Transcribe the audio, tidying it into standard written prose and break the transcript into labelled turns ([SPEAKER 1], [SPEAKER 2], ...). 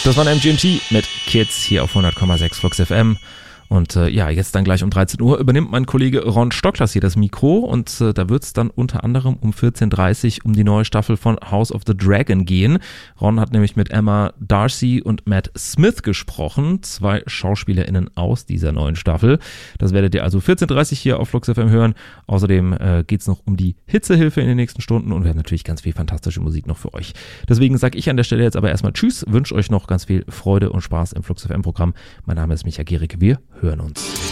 [SPEAKER 1] Das war ein MGMT mit Kids hier auf 100,6 Flux FM. Und jetzt dann gleich um 13 Uhr übernimmt mein Kollege Ron Stocklers hier das Mikro und da wird es dann unter anderem um 14.30 Uhr um die neue Staffel von House of the Dragon gehen. Ron hat nämlich mit Emma Darcy und Matt Smith gesprochen, 2 SchauspielerInnen aus dieser neuen Staffel. Das werdet ihr also 14.30 Uhr hier auf Flux FM hören. Außerdem geht es noch um die Hitzehilfe in den nächsten Stunden und wir haben natürlich ganz viel fantastische Musik noch für euch. Deswegen sage ich an der Stelle jetzt aber erstmal Tschüss, wünsche euch noch ganz viel Freude und Spaß im Flux FM Programm. Mein Name ist Micha Gehrig, wir hören uns.